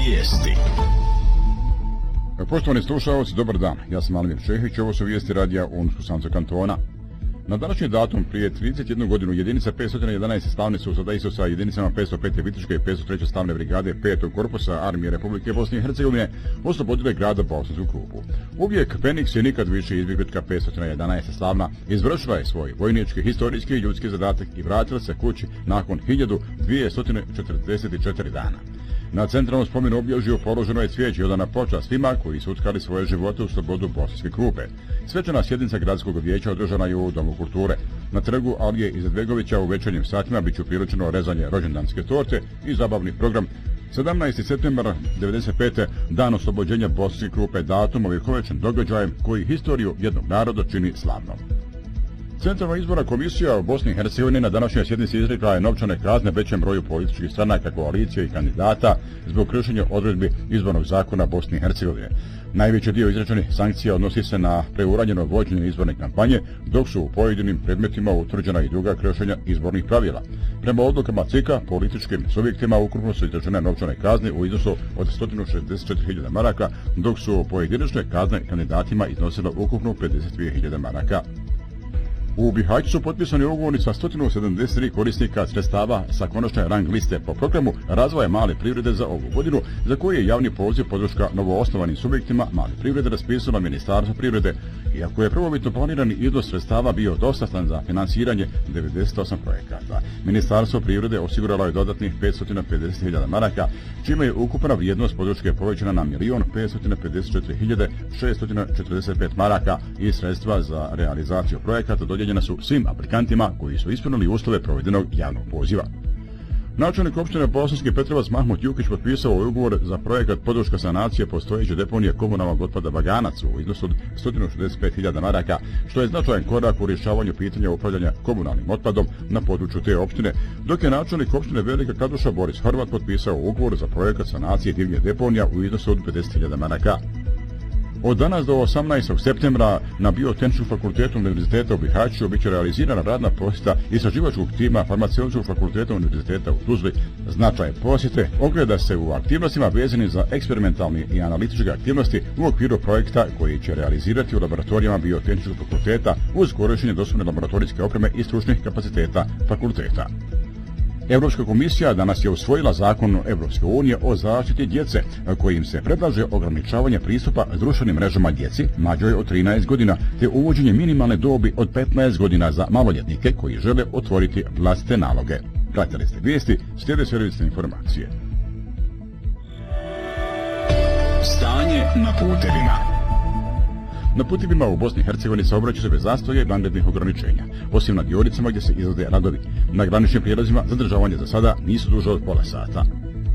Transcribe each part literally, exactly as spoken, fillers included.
Vijesti. Poštovani slušalci, dobar dan. Ja sam Almir Čehić, ovo su vijesti radija Unsko-Sanskog kantona. Na današnji datum prije trideset jednu godinu jedinica petsto jedanaest slavne su sada isto sa jedinicama petsto pete Viteške i petsto treće slavne brigade petog korpusa armije Republike Bosne i Hercegovine oslobodile grada Bosansku Krupu. Uvijek Feniks je nikad više izbjeglička petsto jedanaest slavna izvršila je svoj vojnički, historijski i ljudski zadatak i vratila se kući nakon hiljadu dvjesto četrdeset četiri dana. Na centralnom spomenu obilježju položeno je cvijeće i odana počast svima koji su utkali svoje živote u slobodu Bosanske Krupe. Svečana sjednica gradskog vijeća održana je u Domu kulture. Na trgu Alije Izetbegovića u večernjim satima biće priličeno rezanje rođendanske torte i zabavni program. sedamnaesti septembar devedeset pete dan oslobođenja Bosanske Krupe, datum ovjekovečen događajem koji historiju jednog naroda čini slavnom. Centralna izborna komisija u Bosni i Hercegovini na današnjoj sjednici izrekla je novčane kazne većem broju političkih stranaka, koalicije i kandidata zbog kršenja odredbi izbornog zakona Bosne i Hercegovine. Najveći dio izrečenih sankcija odnosi se na preuranjeno vođenje izborne kampanje, dok su u pojedinim predmetima utvrđena i druga kršenja izbornih pravila. Prema odlukama C I K-a, političkim subjektima ukupno su izrečene novčane kazne u iznosu od sto šezdeset četiri hiljade maraka, dok su pojedinačne kazne kandidatima iznosile ukupno pedeset dvije hiljade maraka. U Bihaću su potpisani ugovori sa sto sedamdeset tri korisnika sredstava sa konačne rang liste po programu razvoja male privrede za ovu godinu, za koji je javni poziv podrška novoosnovanim subjektima male privrede raspisalo Ministarstvo privrede, iako je prvobitno planirani iznos sredstava bio dostatan za finansiranje devedeset osam projekata. Ministarstvo privrede osiguralo je dodatnih petsto pedeset hiljada maraka, čime je ukupna vrijednost podrške povećana na milion petsto pedeset četiri hiljade šesto četrdeset pet maraka i sredstva za realizaciju projekata dodijeljena su svim aplikantima koji su ispunili uslove provedenog javnog poziva. Načelnik opštine Bosanski Petrovac Mahmut Jukić potpisao ovaj ugovor za projekat podrška sanacije postojeće deponije komunalnog otpada Baganac u iznosu od sto šezdeset pet hiljada maraka, što je značajan korak u rješavanju pitanja upravljanja komunalnim otpadom na području te opštine, dok je načelnik opštine Velika Kladuša Boris Horvat potpisao ugovor za projekat sanacije divlje deponija u iznosu od pedeset hiljada maraka. Od danas do osamnaestog septembra na Biotehničkom fakultetu Univerziteta u Bihaću biće realizirana radna posjeta istraživačkog tima Farmaceutskog fakulteta Univerziteta u Tuzli. Značaj posjete ogleda se u aktivnostima vezanim za eksperimentalne i analitičke aktivnosti u okviru projekta koji će realizirati u laboratorijama Biotehničkog fakulteta uz korištenje dostupne laboratorijske opreme i stručnih kapaciteta fakulteta. Europska komisija danas je usvojila zakon Europske unije o zaštiti djece, kojim se predlaže ograničavanje pristupa društvenim mrežama djeci mlađoj od trinaest godina, te uvođenje minimalne dobi od petnaest godina za maloljetnike koji žele otvoriti vlastite naloge. Pratili ste vijesti, slijede servisne informacije. Stanje na putevima. Na putevima u Bosni i Hercegovini saobraćaju se bez zastoja i vanrednih ograničenja, osim na dionicama gdje se izvode radovi. Na graničnim prijelazima zadržavanje za sada nisu duže od pola sata.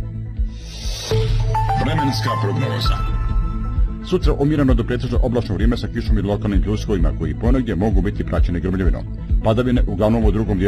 Vremenska prognoza. Sutra umjereno do pretežno oblačno vrijeme sa kišom i lokalnim pljuskovima koji ponegdje mogu biti praćeni grmljavinom. Padavine uglavnom u drugom dijelu